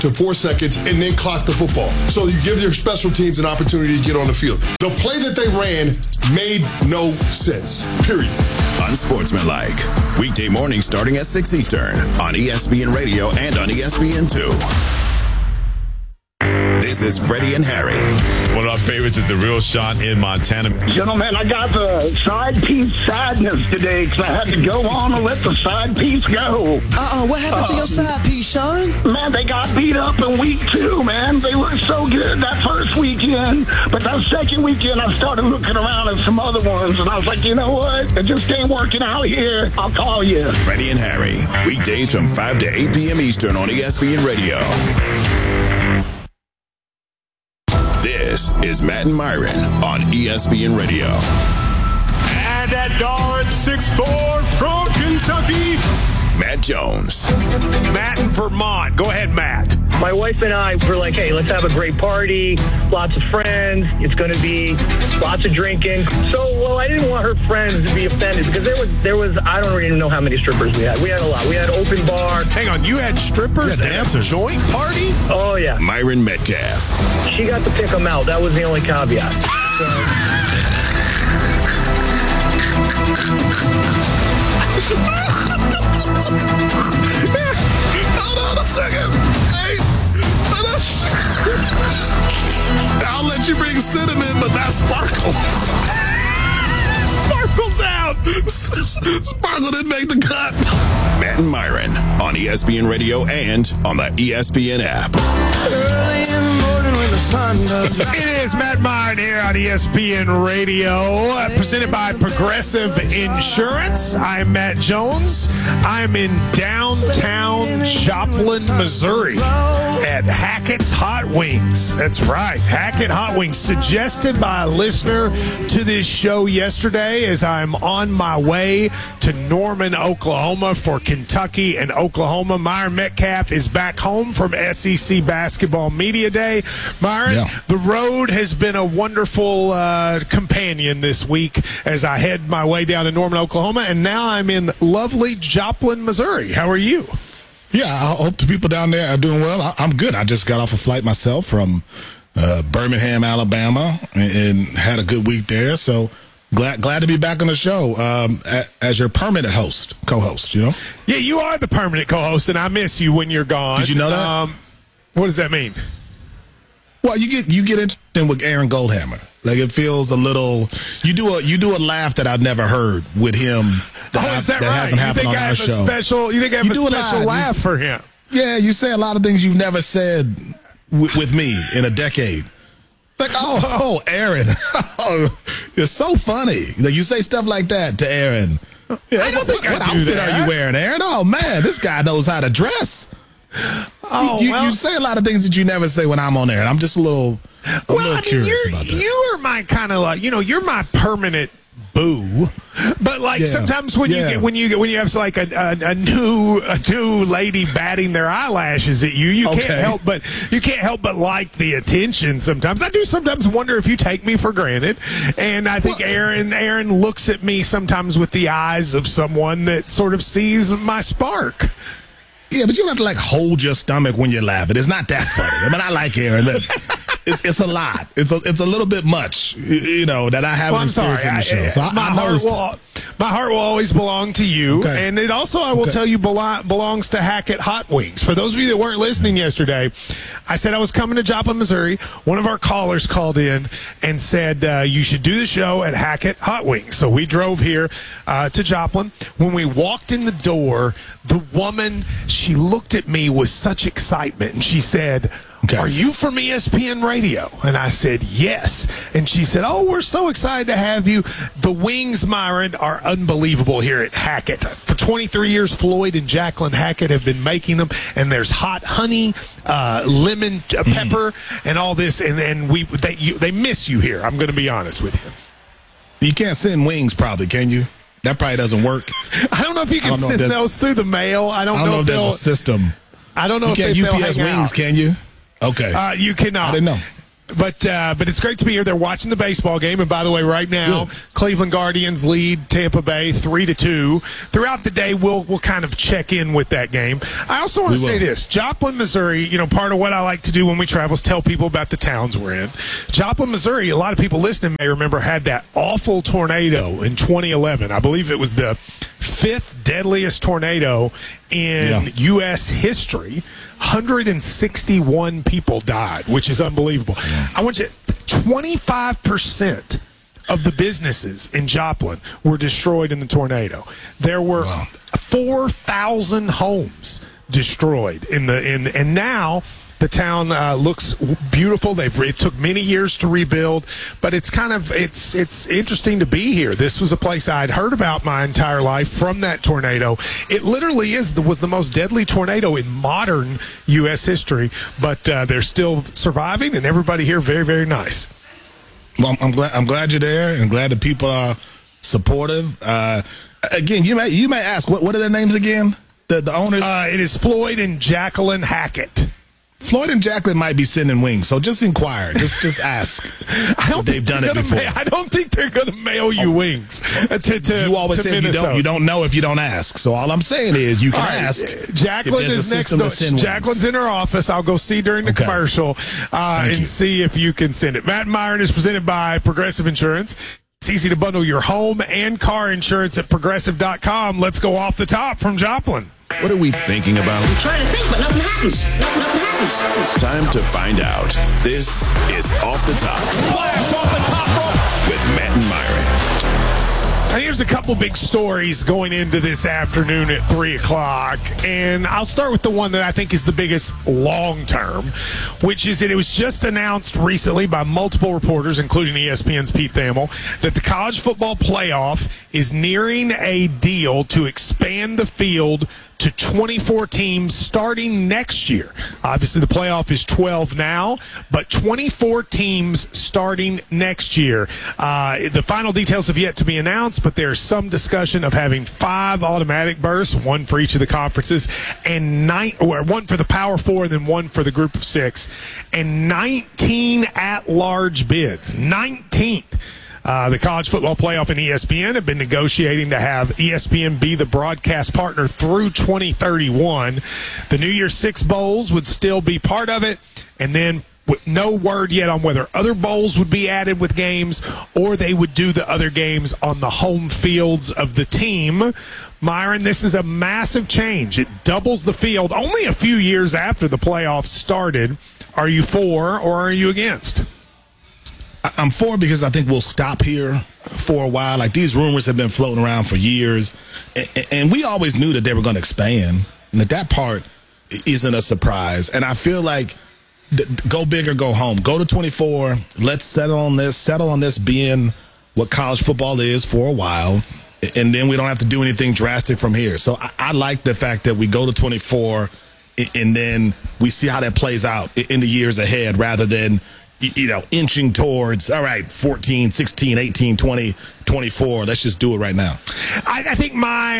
to 4 seconds and then clock the football. So you give your special teams an opportunity to get on the field. The play that they ran made no sense, period. Unsportsmanlike. Weekday mornings starting at 6 Eastern on ESPN Radio and on ESPN2. This is Freddie and Harry. One of our favorites is The Real Sean in Montana. Gentlemen, I got the side piece sadness today because I had to go on and let the side piece go. What happened to your side piece, Sean? Man, they got beat up in week 2, man. They were so good that first weekend. But that second weekend, I started looking around at some other ones, and I was like, you know what? It just ain't working out here. I'll call you. Freddie and Harry. Weekdays from 5 to 8 p.m. Eastern on ESPN Radio. This is Matt and Myron on ESPN Radio. And that dart 6'4" from Kentucky, Matt Jones. Matt in Vermont. Go ahead, Matt. My wife and I were like, hey, let's have a great party, lots of friends. It's going to be lots of drinking. So, I didn't want her friends to be offended because there was I don't even know how many strippers we had. We had a lot. We had open bar. Hang on, you had strippers at a joint party? Oh, yeah. Myron Metcalf. She got to pick them out. That was the only caveat. Hold on a second. Hey, I'll let you bring cinnamon, but not sparkle. Sparkle's out. Sparkle didn't make the cut. Matt and Myron on ESPN Radio and on the ESPN app. Early in the morning when the sun does. It is Matt Myron here on ESPN Radio, presented by Progressive Insurance. I'm Matt Jones. I'm in downtown Joplin, Missouri at Hackett's Hot Wings. That's right, Hackett Hot Wings, suggested by a listener to this show yesterday as I'm on my way to Norman, Oklahoma for Kentucky and Oklahoma. Myron Metcalf is back home from SEC Basketball Media Day. Myron, the road has been a wonderful companion this week as I head my way down to Norman, Oklahoma, and now I'm in lovely Joplin, Missouri. How are you? Yeah, I hope the people down there are doing well. I'm good. I just got off a flight myself from Birmingham, Alabama, and had a good week there. So glad to be back on the show as your permanent co-host, you know? Yeah, you are the permanent co-host, and I miss you when you're gone. Did you know that? What does that mean? Well, you get in with Aaron Goldhammer. Like, it feels a little. You do a laugh that I've never heard with him. Is that right? Hasn't happened on our show. You think I have a special laugh for him? Yeah, you say a lot of things you've never said with me in a decade. Like, Aaron, you're so funny. Like, you say stuff like that to Aaron. Yeah, I don't think what outfit are you wearing, Aaron? Oh man, this guy knows how to dress. You say a lot of things that you never say when I'm on there, and I'm just a little curious about that. You are my kind of like, you're my permanent boo, but like sometimes when you have like a new lady batting their eyelashes at you can't help but like the attention. Sometimes I do sometimes wonder if you take me for granted, and I think Aaron looks at me sometimes with the eyes of someone that sort of sees my spark. Yeah, but you don't have to like hold your stomach when you're laughing. It's not that funny. I mean, I like Aaron. It's a lot. It's a little bit much, that I haven't experienced in the show. So my heart will always belong to you, and it also, I will tell you, belongs to Hackett Hot Wings. For those of you that weren't listening yesterday, I said I was coming to Joplin, Missouri. One of our callers called in and said you should do the show at Hackett Hot Wings. So we drove here to Joplin. When we walked in the door, the woman, she looked at me with such excitement, and she said, are you from ESPN Radio? And I said, yes. And she said, we're so excited to have you. The wings, Myron, are unbelievable here at Hackett. For 23 years, Floyd and Jacqueline Hackett have been making them, and there's hot honey, lemon pepper, and all this, and they miss you here. I'm going to be honest with you. You can't send wings, probably, can you? That probably doesn't work. I don't know if you can send those through the mail. I don't know if there's a system. I don't know if you can't UPS wings, can you? Okay. You cannot. I didn't know. But it's great to be here. They're watching the baseball game. And by the way, right now, Cleveland Guardians lead Tampa Bay 3-2. Throughout the day, we'll kind of check in with that game. I also want to say this. Joplin, Missouri, part of what I like to do when we travel is tell people about the towns we're in. Joplin, Missouri, a lot of people listening may remember, had that awful tornado in 2011. I believe it was the 5th deadliest tornado in U.S. history. 161 people died, which is unbelievable. I want you 25% of the businesses in Joplin were destroyed in the tornado. There were 4,000 homes destroyed and now the town looks beautiful. It took many years to rebuild, but it's interesting to be here. This was a place I'd heard about my entire life from that tornado. It literally was the most deadly tornado in modern U.S. history, but they're still surviving, and everybody here very, very nice. Well, I'm glad you're there, and glad that people are supportive. Again, you may ask, what are their names again? The owners? It is Floyd and Jacqueline Hackett. Floyd and Jacqueline might be sending wings, so just inquire. Just ask. They've done it before. I don't think they're going to mail you wings. You always say you don't know if you don't ask. So all I'm saying is you can ask. Jacqueline is next door. Jacqueline's in her office. I'll go see during the commercial and see if you can send it. Matt and Myron is presented by Progressive Insurance. It's easy to bundle your home and car insurance at Progressive.com. Let's go off the top from Joplin. What are we thinking about? I'm trying to think, but nothing happens. Nothing happens. Time to find out. This is Off the Top. Flash off the top rope with Matt and Myron. I think there's a couple big stories going into this afternoon at 3 o'clock, and I'll start with the one that I think is the biggest long-term, which is that it was just announced recently by multiple reporters, including ESPN's Pete Thamel, that the college football playoff is nearing a deal to expand the field to 24 teams starting next year. Obviously, the playoff is 12 now, but 24 teams starting next year. The final details have yet to be announced, but there's some discussion of having 5 automatic berths, 1 for each of the conferences, and 1 for the Power 4, and then 1 for the Group of 6, and 19 at-large bids. 19. The College Football Playoff and ESPN have been negotiating to have ESPN be the broadcast partner through 2031. The New Year's Six Bowls would still be part of it, and then with no word yet on whether other bowls would be added with games or they would do the other games on the home fields of the team. Myron, this is a massive change. It doubles the field only a few years after the playoffs started. Are you for or are you against? I'm for because I think we'll stop here for a while. Like, these rumors have been floating around for years, and we always knew that they were going to expand, and that part isn't a surprise. And I feel like go big or go home. Go to 24. Let's settle on this being what college football is for a while, and then we don't have to do anything drastic from here. So I like the fact that we go to 24, and then we see how that plays out in the years ahead rather than inching towards, all right, 14, 16, 18, 20, 24. Let's just do it right now. I think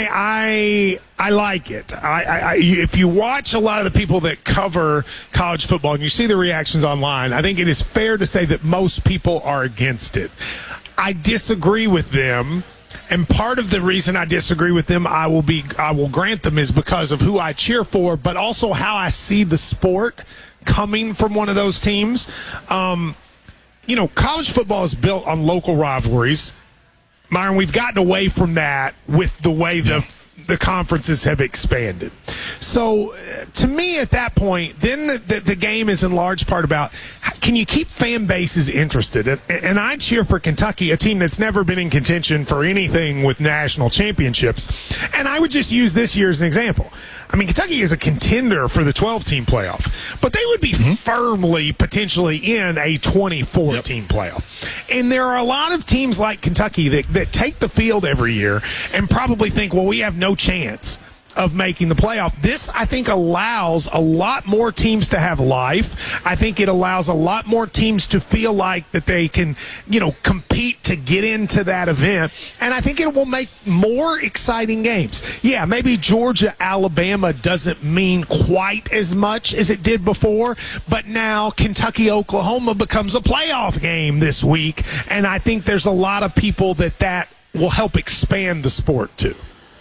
I like it. If you watch a lot of the people that cover college football and you see the reactions online, I think it is fair to say that most people are against it. I disagree with them. And part of the reason I disagree with them, I will grant them, is because of who I cheer for, but also how I see the sport coming from one of those teams. College football is built on local rivalries. Myron, we've gotten away from that with the way the conferences have expanded. So, to me, at that point, then the game is in large part about, can you keep fan bases interested? And I cheer for Kentucky, a team that's never been in contention for anything with national championships. And I would just use this year as an example. I mean, Kentucky is a contender for the 12-team playoff, but they would be firmly, potentially, in a 24-team playoff. And there are a lot of teams like Kentucky that take the field every year and probably think, well, we have no chance of making the playoff. This, I think, allows a lot more teams to have life. I think it allows a lot more teams to feel like that they can, compete to get into that event. And I think it will make more exciting games. Yeah, maybe Georgia, Alabama doesn't mean quite as much as it did before, but now Kentucky, Oklahoma becomes a playoff game this week. And I think there's a lot of people that will help expand the sport too.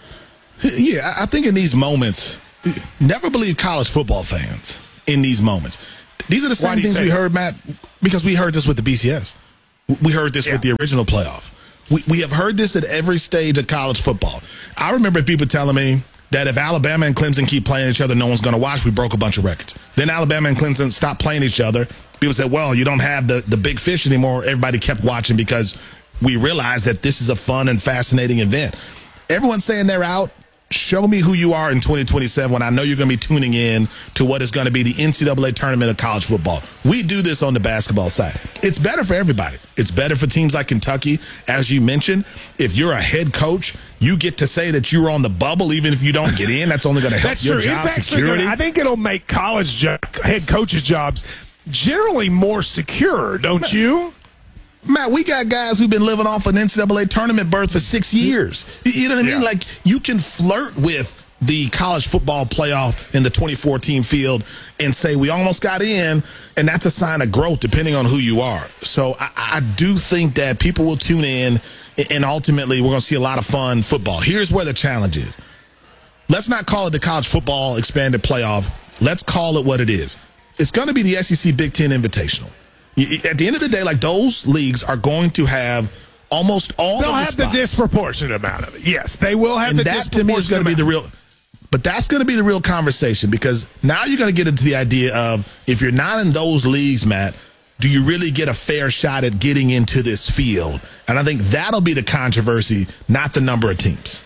Yeah, I think in these moments, never believe college football fans in these moments. These are the same things we heard, Matt, because we heard this with the BCS. We heard this with the original playoff. We have heard this at every stage of college football. I remember people telling me that if Alabama and Clemson keep playing each other, no one's going to watch. We broke a bunch of records. Then Alabama and Clemson stopped playing each other. People said, well, you don't have the big fish anymore. Everybody kept watching because we realized that this is a fun and fascinating event. Everyone's saying they're out. Show me who you are in 2027 when I know you're going to be tuning in to what is going to be the NCAA tournament of college football. We do this on the basketball side. It's better for everybody. It's better for teams like Kentucky. As you mentioned, if you're a head coach, you get to say that you're on the bubble even if you don't get in. That's only going to help That's your true. job It's security. I think it'll make college head coaches' jobs generally more secure, don't you? Matt, we got guys who've been living off an NCAA tournament berth for 6 years. You know what I mean? Like, you can flirt with the college football playoff in the 2014 field and say, we almost got in, and that's a sign of growth depending on who you are. So I do think that people will tune in, and ultimately we're going to see a lot of fun football. Here's where the challenge is. Let's not call it the college football expanded playoff. Let's call it what it is. It's going to be the SEC Big Ten Invitational. At the end of the day, like, those leagues are going to have almost all They'll of the have spots. the disproportionate amount of it. Yes, they will have and the that, disproportionate to me, is going to be the amount. real. But that's going to be the real conversation, because now you're going to get into the idea of, if you're not in those leagues, Matt, do you really get a fair shot at getting into this field? And I think that'll be the controversy, not the number of teams.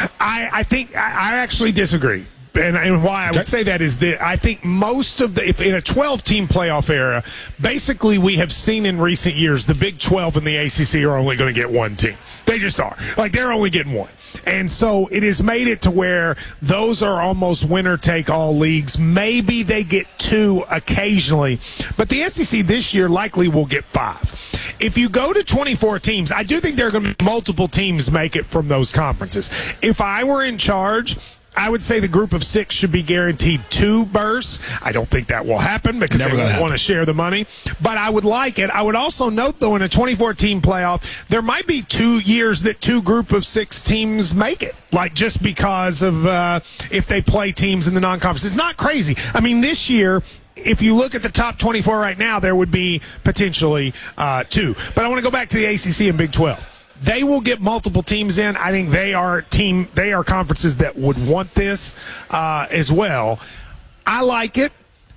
I think I actually disagree. And why I would say that is that I think most of if in a 12-team playoff era, basically we have seen in recent years the Big 12 and the ACC are only going to get one team. They just are. Like, they're only getting one. And so it has made it to where those are almost winner-take-all leagues. Maybe they get two occasionally. But the SEC this year likely will get 5. If you go to 24 teams, I do think there are going to be multiple teams make it from those conferences. If I were in charge, I would say the group of 6 should be guaranteed 2 berths. I don't think that will happen because they don't want to share the money. But I would like it. I would also note, though, in a 24-team playoff, there might be 2 years that 2 group of 6 teams make it. Like, just because of if they play teams in the non-conference. It's not crazy. I mean, this year, if you look at the top 24 right now, there would be potentially 2. But I want to go back to the ACC and Big 12. They will get multiple teams in. I think they are conferences that would want this as well. I like it.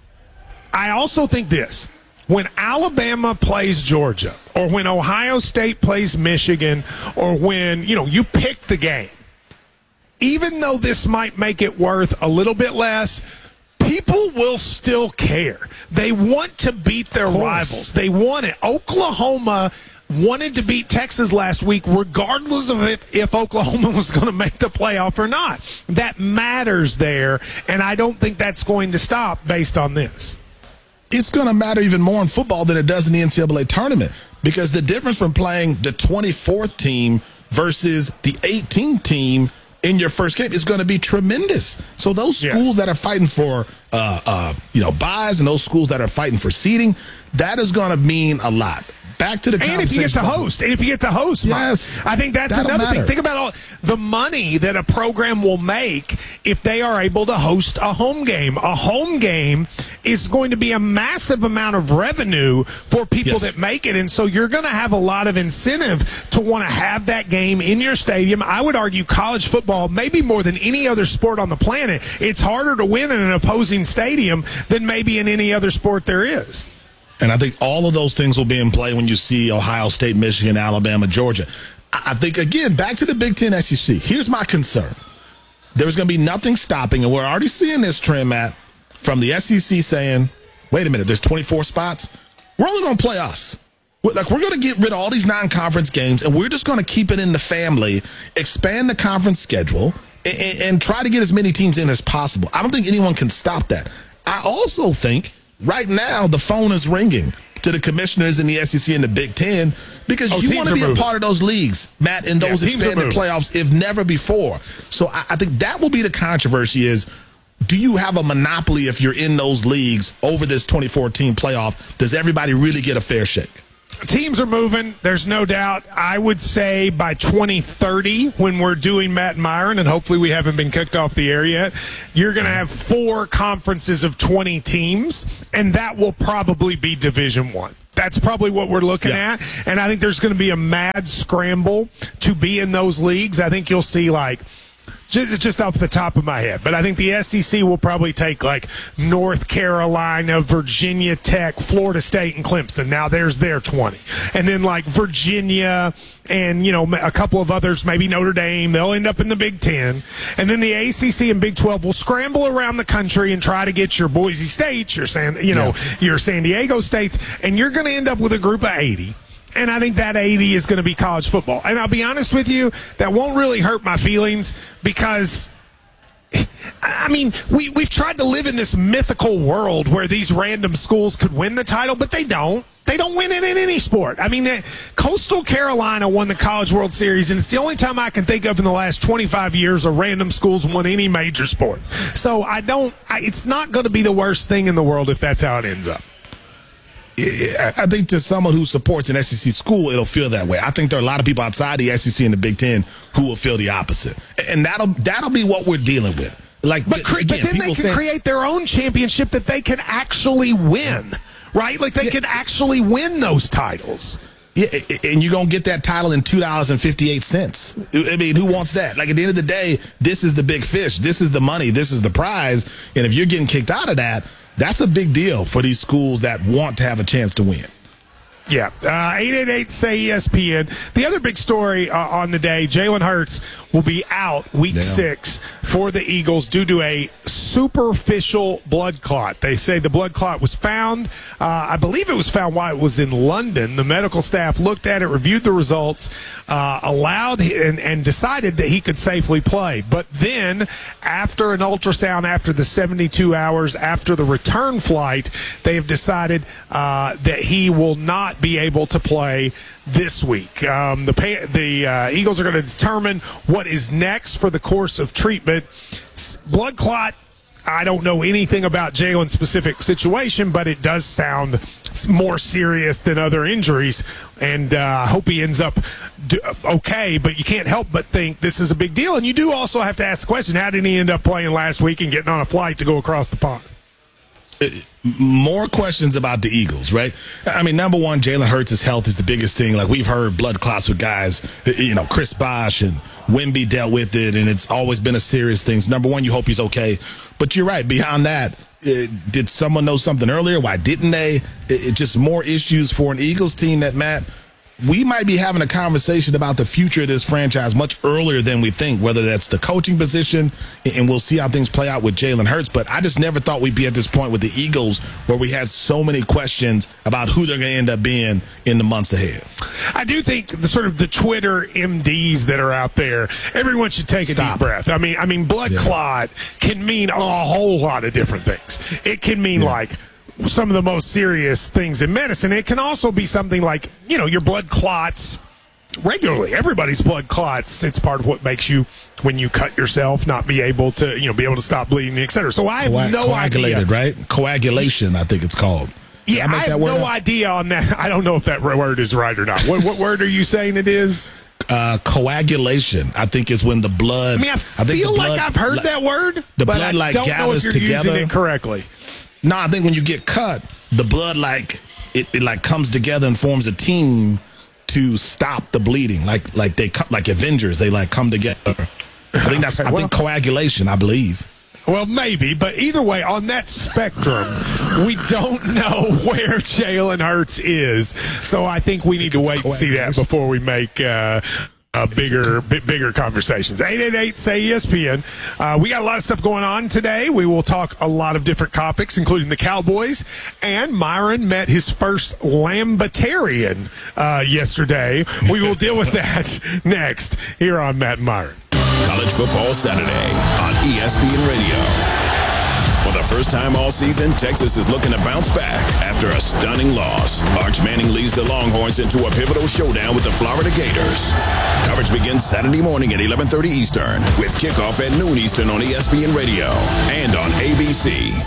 I also think this. When Alabama plays Georgia, or when Ohio State plays Michigan, or when, you pick the game, even though this might make it worth a little bit less, people will still care. They want to beat their rivals. They want it. Oklahoma wanted to beat Texas last week, regardless of if Oklahoma was going to make the playoff or not. That matters there, and I don't think that's going to stop based on this. It's going to matter even more in football than it does in the NCAA tournament, because the difference from playing the 24th team versus the 18th team in your first game is going to be tremendous. So those schools that are fighting for buys, and those schools that are fighting for seeding, that is going to mean a lot. Back to the conversation. And if you get to host, yes, I think that's another thing. Think about all the money that a program will make if they are able to host a home game. A home game is going to be a massive amount of revenue for people that make it. And so you're going to have a lot of incentive to want to have that game in your stadium. I would argue college football, maybe more than any other sport on the planet, it's harder to win in an opposing stadium than maybe in any other sport there is. And I think all of those things will be in play when you see Ohio State, Michigan, Alabama, Georgia. I think, again, back to the Big Ten SEC. Here's my concern. There's going to be nothing stopping, and we're already seeing this trend, Matt, from the SEC saying, wait a minute, there's 24 spots. We're only going to play us. We're going to get rid of all these non-conference games, and we're just going to keep it in the family, expand the conference schedule, and try to get as many teams in as possible. I don't think anyone can stop that. I also think right now the phone is ringing to the commissioners in the SEC and the Big Ten because you want to be a part of those leagues, Matt, in those expanded playoffs, if never before. So I think that will be the controversy is, do you have a monopoly if you're in those leagues over this 2014 playoff? Does everybody really get a fair shake? Teams are moving. There's no doubt. I would say by 2030, when we're doing Matt and Myron, and hopefully we haven't been kicked off the air yet, you're going to have 4 conferences of 20 teams, and that will probably be Division I. That's probably what we're looking at, and I think there's going to be a mad scramble to be in those leagues. I think you'll see, like, just off the top of my head, but I think the SEC will probably take like North Carolina, Virginia Tech, Florida State, and Clemson. Now there's their 20. And then like Virginia and, a couple of others, maybe Notre Dame, they'll end up in the Big Ten. And then the ACC and Big 12 will scramble around the country and try to get your Boise States, your San Diego States, and you're going to end up with a group of 80. And I think that 80 is going to be college football. And I'll be honest with you, that won't really hurt my feelings because, we've tried to live in this mythical world where these random schools could win the title, but they don't. They don't win it in any sport. Coastal Carolina won the College World Series, and it's the only time I can think of in the last 25 years a random school's won any major sport. So it's not going to be the worst thing in the world if that's how it ends up. I think to someone who supports an SEC school, it'll feel that way. I think there are a lot of people outside the SEC and the Big Ten who will feel the opposite, and that'll be what we're dealing with. But then they can create their own championship that they can actually win, right? Like they can actually win those titles. Yeah, and you're going to get that title in $2.58. Who wants that? Like, at the end of the day, this is the big fish. This is the money. This is the prize. And if you're getting kicked out of that, that's a big deal for these schools that want to have a chance to win. Yeah. 888-SAY-ESPN. The other big story on the day, Jalen Hurts will be out week 6 for the Eagles due to a superficial blood clot. They say the blood clot was found. I believe it was found while it was in London. The medical staff looked at it, reviewed the results, allowed and decided that he could safely play. But then after an ultrasound, after the 72 hours, after the return flight, they have decided that he will not be able to play this week. The Eagles are going to determine what is next for the course of treatment. Blood clot, I don't know anything about Jalen's specific situation, but it does sound more serious than other injuries, and I hope he ends up okay, but you can't help but think this is a big deal. And you do also have to ask the question, how did he end up playing last week and getting on a flight to go across the pond? More questions about the Eagles, right? Number one, Jalen Hurts' health is the biggest thing. Like, we've heard blood clots with guys, Chris Bosh and Wemby dealt with it, and it's always been a serious thing. So number one, you hope he's okay. But you're right. Beyond that, did someone know something earlier? Why didn't they? Just more issues for an Eagles team that, Matt, we might be having a conversation about the future of this franchise much earlier than we think, whether that's the coaching position, and we'll see how things play out with Jalen Hurts. But I just never thought we'd be at this point with the Eagles where we had so many questions about who they're going to end up being in the months ahead. I do think the Twitter MDs that are out there, everyone should take a deep breath. Blood clot can mean a whole lot of different things. It can mean like some of the most serious things in medicine. It can also be something like, your blood clots regularly. Everybody's blood clots. It's part of what makes you, when you cut yourself, not be able to, be able to stop bleeding, et cetera. So I have no idea. Right? Coagulation, I think it's called. Yeah, I have no idea on that. I don't know if that word is right or not. What word are you saying it is? Coagulation, I think, is when the blood. I feel like I've heard that word, but I don't know if you're using it correctly. No, I think when you get cut, the blood it comes together and forms a team to stop the bleeding. Like Avengers, they come together. I think that's coagulation, I believe. Well, maybe, but either way, on that spectrum, we don't know where Jalen Hurts is. So I think we need to wait and see that before we make bigger conversations. 888-SAY-ESPN. We got a lot of stuff going on today. We will talk a lot of different topics, including the Cowboys. And Myron met his first Lambitarian yesterday. We will deal with that next here on Matt and Myron. College Football Saturday on ESPN Radio. For the first time all season, Texas is looking to bounce back after a stunning loss. Arch Manning leads the Longhorns into a pivotal showdown with the Florida Gators. Coverage begins Saturday morning at 11:30 Eastern with kickoff at noon Eastern on ESPN Radio and on ABC.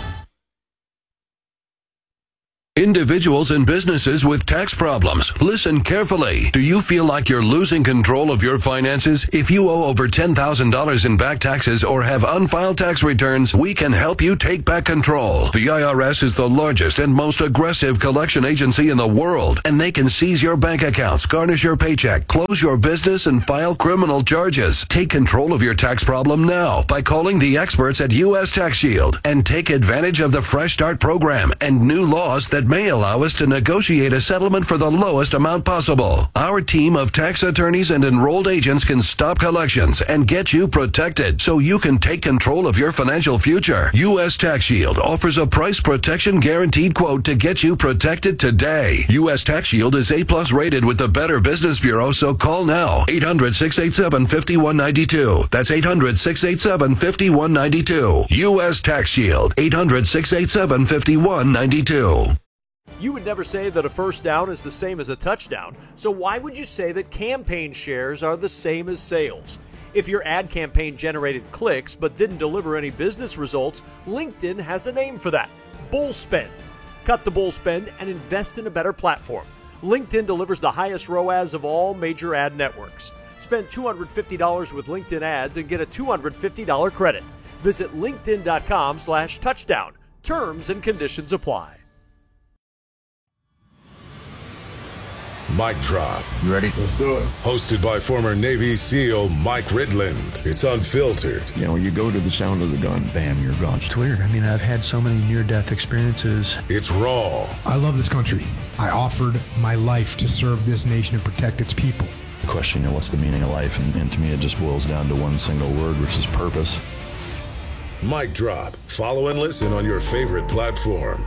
Individuals and businesses with tax problems, listen carefully. Do you feel like you're losing control of your finances? If you owe over $10,000 in back taxes or have unfiled tax returns, we can help you take back control. The IRS is the largest and most aggressive collection agency in the world, and they can seize your bank accounts, garnish your paycheck, close your business, and file criminal charges. Take control of your tax problem now by calling the experts at U.S. Tax Shield and take advantage of the Fresh Start program and new laws that may allow us to negotiate a settlement for the lowest amount possible. Our team of tax attorneys and enrolled agents can stop collections and get you protected so you can take control of your financial future. U.S. Tax Shield offers a price protection guaranteed quote to get you protected today. U.S. Tax Shield is A+ rated with the Better Business Bureau, so call now. 800-687-5192. That's 800-687-5192. U.S. Tax Shield. 800-687-5192. You would never say that a first down is the same as a touchdown, so why would you say that campaign shares are the same as sales? If your ad campaign generated clicks but didn't deliver any business results, LinkedIn has a name for that: bull spend. Cut the bull spend and invest in a better platform. LinkedIn delivers the highest ROAS of all major ad networks. Spend $250 with LinkedIn ads and get a $250 credit. Visit linkedin.com/touchdown. Terms and conditions apply. Mic Drop. You ready? Let's do it. Hosted by former Navy SEAL Mike Ridland. It's unfiltered. You know, you go to the sound of the gun, bam, you're gone. It's weird. I mean, I've had so many near-death experiences. It's raw. I love this country. I offered my life to serve this nation and protect its people. The question, what's the meaning of life? And to me, it just boils down to one single word, which is purpose. Mic Drop. Follow and listen on your favorite platform.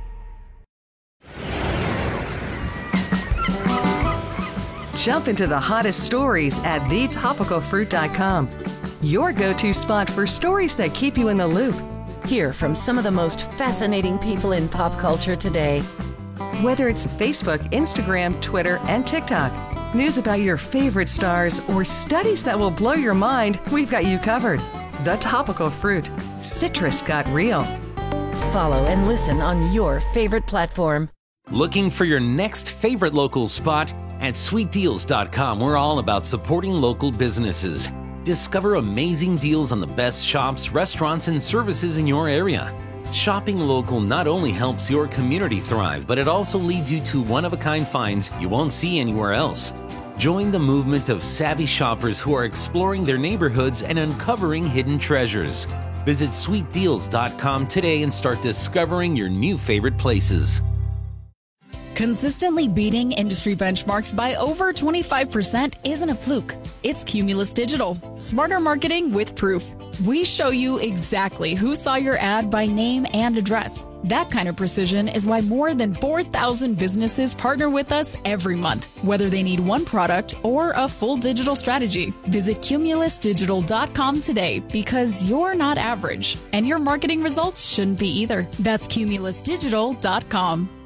Jump into the hottest stories at thetopicalfruit.com. Your go-to spot for stories that keep you in the loop. Hear from some of the most fascinating people in pop culture today. Whether it's Facebook, Instagram, Twitter, and TikTok, news about your favorite stars, or studies that will blow your mind, we've got you covered. The Topical Fruit. Citrus got real. Follow and listen on your favorite platform. Looking for your next favorite local spot? At sweetdeals.com, we're all about supporting local businesses. Discover amazing deals on the best shops, restaurants, and services in your area. Shopping local not only helps your community thrive, but it also leads you to one-of-a-kind finds you won't see anywhere else. Join the movement of savvy shoppers who are exploring their neighborhoods and uncovering hidden treasures. Visit sweetdeals.com today and start discovering your new favorite places. Consistently beating industry benchmarks by over 25% isn't a fluke. It's Cumulus Digital. Smarter marketing with proof. We show you exactly who saw your ad by name and address. That kind of precision is why more than 4,000 businesses partner with us every month, whether they need one product or a full digital strategy. Visit cumulusdigital.com today because you're not average, and your marketing results shouldn't be either. That's cumulusdigital.com.